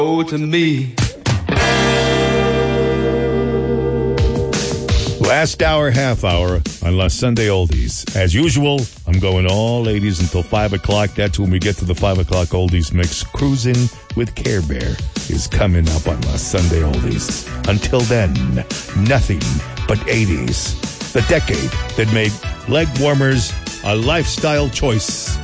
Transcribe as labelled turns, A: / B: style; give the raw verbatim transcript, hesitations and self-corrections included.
A: Oh, to me.
B: Last hour, half hour on La Sunday Oldies. As usual, I'm going all eighties until five o'clock. That's when we get to the five o'clock Oldies mix. Cruising with Care Bear is coming up on La Sunday Oldies. Until then, nothing but eighties. The decade that made leg warmers a lifestyle choice.